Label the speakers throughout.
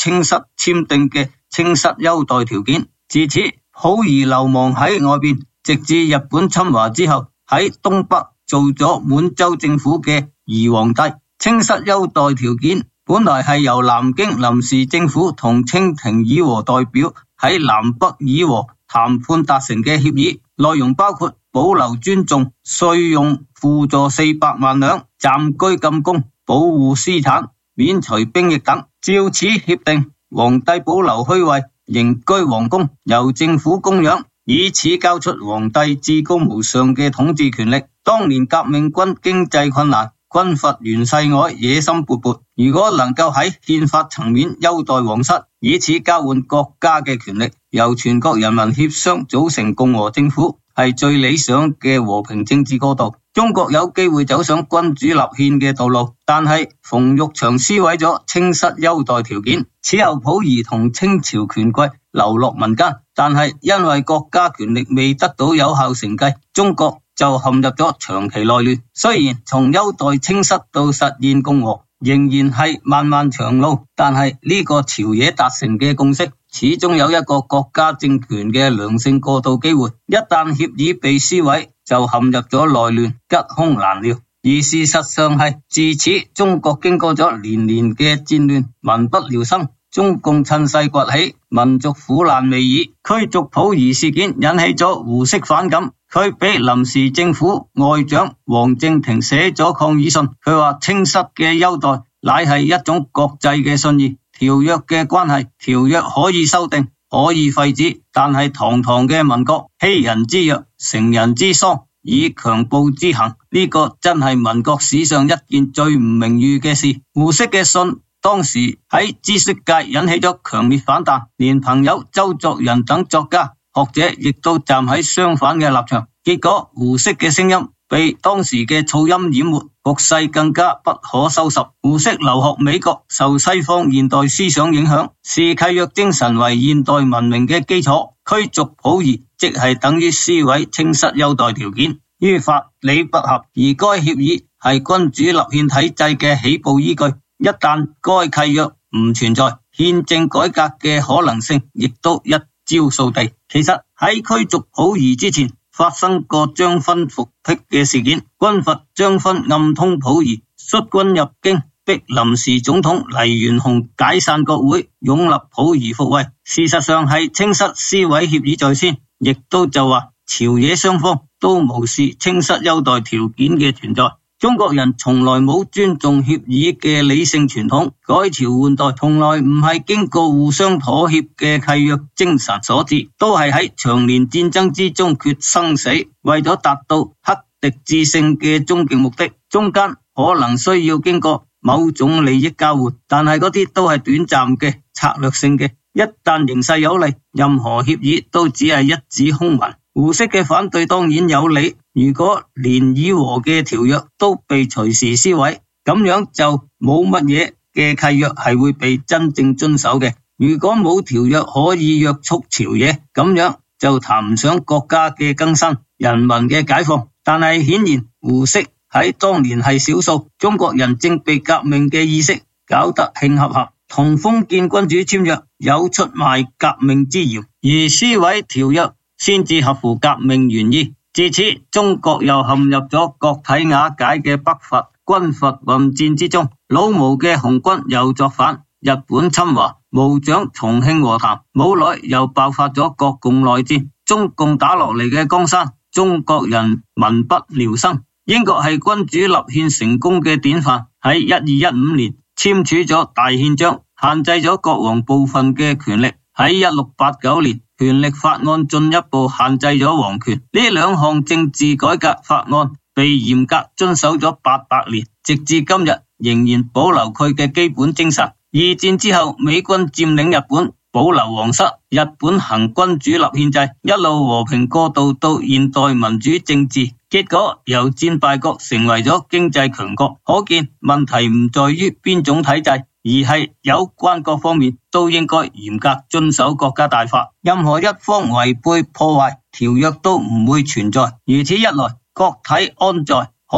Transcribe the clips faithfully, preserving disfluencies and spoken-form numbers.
Speaker 1: 清室簽訂嘅清室優待條件。自此，溥儀流亡喺外邊，直至日本侵華之後，喺東北做咗滿洲政府嘅兒皇帝。清室優待條件本來係由南京臨時政府同清廷議和代表喺南北議和談判達成嘅協議，內容包括保留尊重、稅用輔助四百萬兩、暫居禁宮、保護私產、免除兵役等。照此協定，皇帝保留虛位，仍居皇宮，由政府供養，以此交出皇帝至高無上嘅統治權力。當年革命軍經濟困難，軍閥袁世凱野心勃勃，如果能夠喺憲法層面優待皇室，以此交換國家嘅權力，由全國人民協商組成共和政府，係最理想嘅和平政治過渡。中國有機會走上君主立憲嘅道路，但係馮玉祥撕毀咗清室優待條件。此後溥儀同清朝權貴流落民間，但係因為國家權力未得到有效承繼，中國就陷入咗長期內亂。雖然從優待清室到實現共和仍然係漫漫長路，但係呢個朝野達成嘅共識，始終有一個國家政權嘅良性過渡機會。一旦協議被撕毀，就陷入咗內亂，吉凶難料。而事實上係，自此中國經過咗連年嘅戰亂，民不聊生，中共趁勢崛起，民族苦難未已。驅逐溥儀事件引起咗胡適反感，佢俾臨時政府外長王正廷寫咗抗議信，佢話清室嘅優待乃係一種國際嘅信義，條約嘅關係，條約可以修訂，可以廢止，但係堂堂嘅民國，欺人之約，成人之喪，以強暴之行，呢個真係民國史上一件最唔名譽嘅事。胡適嘅信當時喺知識界引起咗強烈反彈，連朋友周作人等作家學者亦都站喺相反嘅立場，結果胡適嘅聲音被當時嘅噪音淹沒，局勢更加不可收拾。胡適留學美國，受西方現代思想影響，視契約精神為現代文明嘅基礎，驅逐溥儀即係等於撕毀清室優待條件，於法理不合。而該協議係君主立憲體制嘅起步依據，一旦該契約唔存在，憲政改革嘅可能性亦都一朝掃地。其實喺驅逐溥儀之前，發生過張勳復辟嘅事件，軍閥張勳暗通溥儀，率軍入京，逼臨時總統黎元洪解散國會，擁立溥儀復位。事實上係清室撕毀協議在先，亦都就話朝野雙方都無視清室優待條件嘅存在。中國人從來冇尊重協議嘅理性傳統，改朝換代從來唔係經過互相妥協嘅契約精神所致，都係喺長年戰爭之中決生死，為咗達到克敵制勝嘅終極目的，中間可能需要經過某種利益交換，但係嗰啲都係短暫嘅、策略性嘅，一旦形勢有利，任何協議都只係一紙空文。胡適嘅反對當然有理，如果連議和嘅條約都被隨時撕毀，咁樣就冇乜嘢嘅契約係會被真正遵守嘅。如果冇條約可以約束朝野，咁樣就談唔上國家嘅更新、人民嘅解放。但係顯然胡適喺當年係少數，中國人正被革命嘅意識搞得興合合，同封建君主簽約有出賣革命之嫌，而撕毀條約先至合乎革命原意。自此，中國又陷入咗國體瓦解嘅北伐軍閥混戰之中。老毛嘅紅軍又作反，日本侵華，毛長重慶和談，冇耐又爆發咗國共內戰。中共打落嚟嘅江山，中國人民不聊生。英國係君主立憲成功嘅典範，喺一二一五年簽署咗大憲章，限制咗國王部分嘅權力。喺一六八九年，權力法案進一步限制咗皇權。呢兩項政治改革法案被嚴格遵守咗八百年，直至今日仍然保留佢嘅基本精神。二戰之後，美軍佔領日本，保留皇室，日本行君主立憲制，一路和平過渡到現代民主政治，結果由戰敗國成為咗經濟強國。可見問題唔在於邊種體制，而係有關各方面都應該嚴格遵守國家大法，任何一方違背破壞條約都唔會存在。如此一來，國體安在。可惜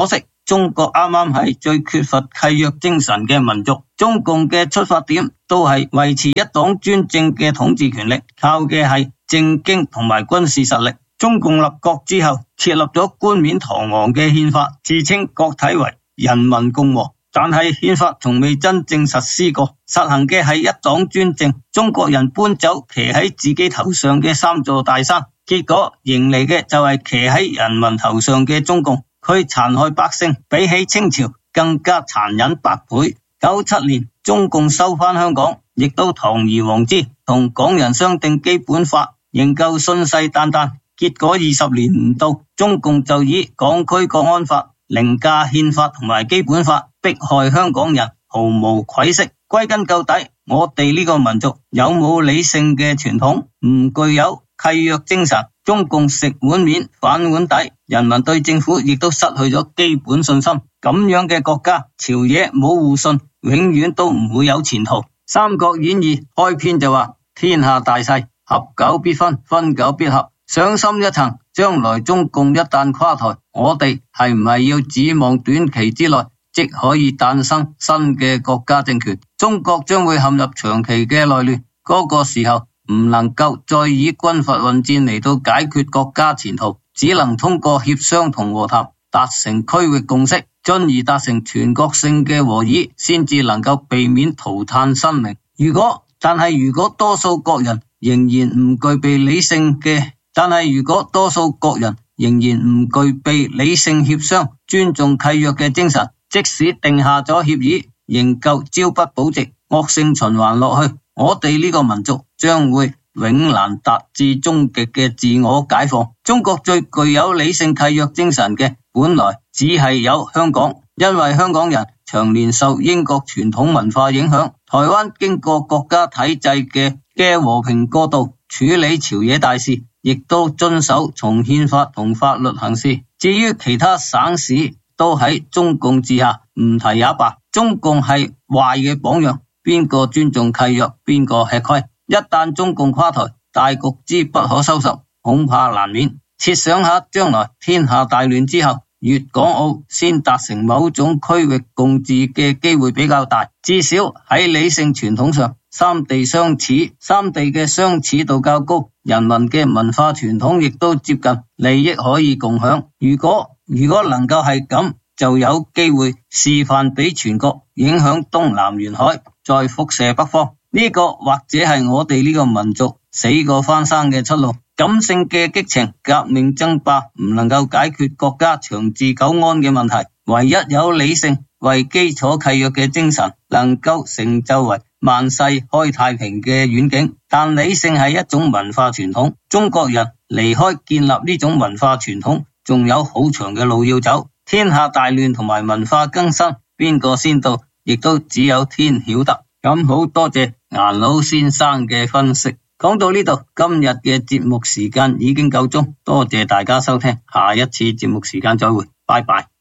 Speaker 1: 中國啱啱係最缺乏契約精神嘅民族。中共嘅出發點都係維持一黨專政嘅統治權力，靠嘅係政經同埋軍事實力。中共立國之後，設立咗冠冕堂皇嘅憲法，自稱國體為人民共和，但係憲法從未真正實施過，實行嘅係一黨專政。中國人搬走騎喺自己頭上嘅三座大山，結果迎嚟嘅就係騎喺人民頭上嘅中共。佢殘害百姓，比起清朝更加殘忍百倍。九七年中共收翻香港，亦都堂而皇之同港人商定基本法，仍舊信誓旦旦。結果二十年唔到，中共就以港區國安法凌駕憲法同埋基本法，迫害香港人，毫無愧色。歸根究底，我哋呢個民族有冇理性嘅傳統，唔具有契約精神，中共食碗面反碗底，人民對政府亦都失去咗基本信心。咁樣嘅國家，朝野冇互信，永遠都唔會有前途。三國演義開篇就話，天下大勢，合久必分，分久必合。想深一層，將來中共一旦垮台，我哋係唔係要指望短期之內即可以誕生新嘅國家政權？中國將會陷入長期嘅內亂，嗰個時候唔能夠再以軍閥混戰嚟到解決國家前途，只能通過協商同和談達成區域共識，進而達成全國性嘅和議，先至能夠避免塗炭生靈。如果但係如果多數國人仍然唔具備理性嘅但係如果多數國人仍然唔具備理性協商、尊重契約嘅精神，即使定下咗協議，仍舊朝不保夕，惡性循環落去，我哋呢個民族將會永難達至終極嘅自我解放。中國最具有理性契約精神嘅，本來只係有香港，因為香港人長年受英國傳統文化影響，台灣經過國家體制嘅嘅和平過渡，處理朝野大事，亦都遵守從憲法同法律行事。至於其他省市都喺中共治下，唔提也罷。中共係壞嘅榜樣，邊個尊重契約，邊個吃虧。一旦中共垮台，大局之不可收拾，恐怕難免。設想下將來天下大亂之後，粵港澳先達成某種區域共治嘅機會比較大，至少喺理性傳統上，三地相似，三地嘅相似度較高，人民嘅文化傳統亦都接近，利益可以共享。如果如果能夠係咁，就有機會示範俾全國，影響東南沿海，再輻射北方。呢個或者係我哋呢個民族死過翻生嘅出路。感性嘅激情、革命爭霸唔能夠解決國家長治久安嘅問題，唯一有理性為基礎契約嘅精神，能夠成就為萬世開太平嘅遠景。但理性係一種文化傳統，中國人離開建立呢種文化傳統，仲有好長嘅路要走。天下大亂同埋文化更新，邊個先到，亦都只有天曉得。咁好多謝顏老先生嘅分析。講到呢度，今日嘅節目時間已經夠鐘，多謝大家收聽，下一次節目時間再會，拜拜。